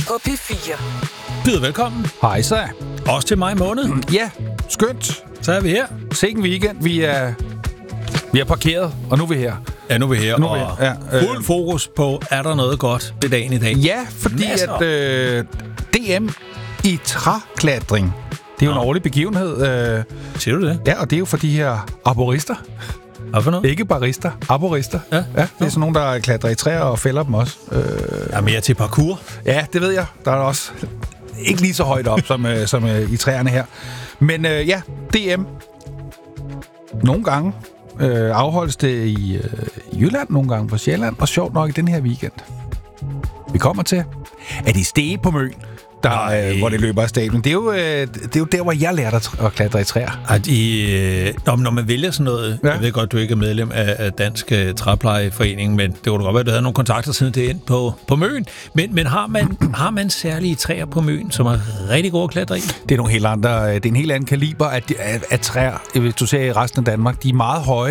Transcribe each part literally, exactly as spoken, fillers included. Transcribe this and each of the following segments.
på P fire. Byder velkommen. Hej så. Også til maj måned. Ja, skønt. Så er vi her. Sikke en weekend. Vi er, vi er parkeret, og nu er vi her. Ja, nu er vi her. Nu er vi og her. Ja, øh, fuld fokus på, er der noget godt ved dagen i dag? Ja, fordi Masser. at øh, D M i træklatring, det er jo en årlig begivenhed. Øh, Siger du det? ja, og det er jo for de her arborister. Hvad for noget? Ikke barister, arborister. Ja. ja det er sådan nogen, der klatrer i træer og fælder dem også. Øh, Jeg er mere til parkour. Ja, det ved jeg. Der er også ikke lige så højt op som, øh, som øh, i træerne her. Men øh, ja, D M. Nogle gange øh, afholdes det i, øh, i Jylland, nogle gange på Sjælland, og sjovt nok i den her weekend. Vi kommer til, at i Stege på Møn, der, øh, hvor det løber af stadion. Det er jo, øh, det er jo der, hvor jeg lærte at, at klatre i træer. At I, øh, når, når man vælger sådan noget, ja. Jeg ved godt, du ikke er medlem af, af Dansk uh, Træplejeforening, men det kunne godt være, at du havde nogle kontakter siden det ind på, på Møn. Men, men har, man, har man særlige træer på Møn, som er rigtig gode at klatre i? Det er nogle helt andre, det er en helt anden kaliber af, af, af træer, hvis du ser i resten af Danmark. De er meget høje.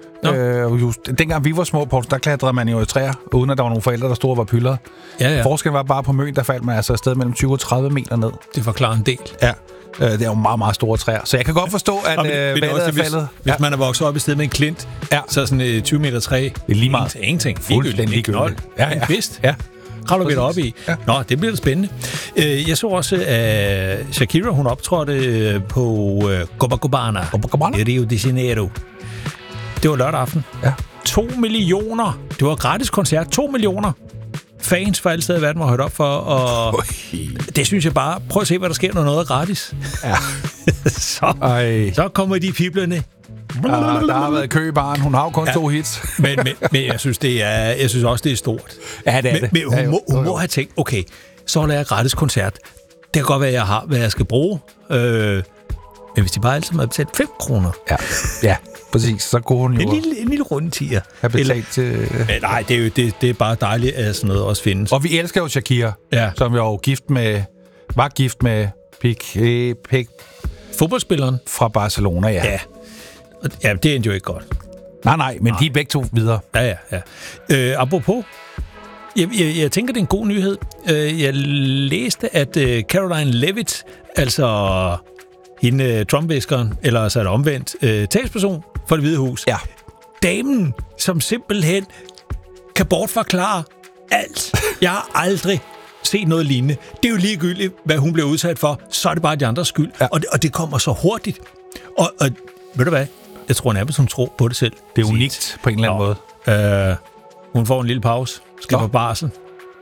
Øh, just, dengang vi var små, Poul, der klatrede man jo i træer, uden at der var nogle forældre, der stod og var pyldrede. Ja, ja. Forskellen var bare på Møn, der faldt man altså afsted mellem tyve og tredive meter ned. Det forklarer en del. Ja, øh, det er jo meget, meget store træer. Så jeg kan godt forstå, at men, øh, men vandet også, er hvis, faldet. Hvis ja. man er vokset op i stedet med en klint, ja. så sådan et tyve meter træ, det er lige meget. Ingenting. Fuldstændig ligegyldigt. Ja, ja. En kvist. Ja. Kravler vi op i. Ja. Nå, det bliver da spændende. Jeg så også, at Shakira, hun optrådte på Copacabana i Rio de Janeiro. Det var lørdag aften. Ja. To millioner. Det var gratis koncert. To millioner fans for alle steder i verden var hørt op for. Og Oi. Det synes jeg bare. Prøv at se, hvad der sker, når noget er gratis. Ja. så, så kommer de piblerne. Ja, der har været kø i baren. Hun har jo kun ja. to hits. men, men, men jeg synes, det er, jeg synes også, det er stort. Ja, det er men, det. Men hun, ja, jo, må, hun jo, jo. må have tænkt, okay, så holder jeg gratis koncert. Det kan godt være, at jeg har, hvad jeg skal bruge. Øh, men hvis de bare altid må have betalt fem kroner. Ja, ja. Præcis, så går hun jo... En lille, en lille rundtiger. Har betalt til... Men nej, det er jo det, det er bare dejligt, at sådan noget også findes. Og vi elsker jo Shakira, ja. som jo gift med... Var gift med Piqué... Piqué fodboldspilleren? Fra Barcelona, ja. Ja, ja det endte jo ikke godt. Nej, nej, men nej. De er begge to videre. Ja, ja, ja. Øh, apropos... Jeg, jeg, jeg tænker, det er en god nyhed. Jeg læste, at Caroline Levitt, altså... hende Trump-viskeren, eller så er det omvendt, øh, talsperson for Det Hvide Hus. Ja. Damen, som simpelthen kan bortforklare alt. Jeg har aldrig set noget lignende. Det er jo ligegyldigt, hvad hun bliver udsat for, så er det bare de andres skyld. Ja. Og, det, og det kommer så hurtigt. Og, og ved du hvad? Jeg tror nærmest, hun tror på det selv. Det er unikt på en eller anden Nå. måde. Øh, hun får en lille pause. Skal Nå. på barsel.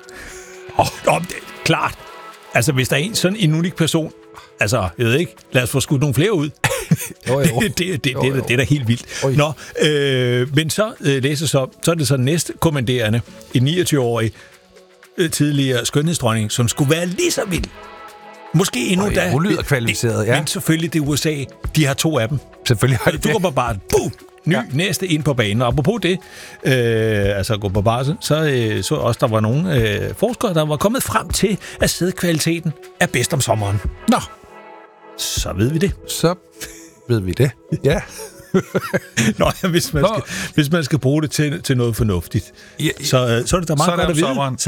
Oh. Nå, det er klart. Altså, hvis der er en sådan en unik person, altså, jeg ved ikke, lad os få skudt nogle flere ud. jo, jo. det, det, det, jo, det, jo. det, det er da helt vildt. Oj. Nå, øh, men så øh, læser så, så er det så næste kommanderende, en niogtyve-årig øh, tidligere skønhedsdronning, som skulle være lige så vild. Måske endnu Oj, da. Hun lyder kvalificeret, ja. Men selvfølgelig det U S A, de har to af dem. Selvfølgelig har de det. Du går på bare, boom, ny, ja. næste ind på banen. Og apropos det, øh, altså gå på barsel, så øh, så også, der var nogle øh, forskere, der var kommet frem til, at sædkvaliteten er bedst om sommeren. Nå. Så ved vi det. Så ved vi det. Ja. Nå, ja, hvis man, Nå. Skal, hvis man skal bruge det til, til noget fornuftigt, ja, så, så er det da meget godt at vide.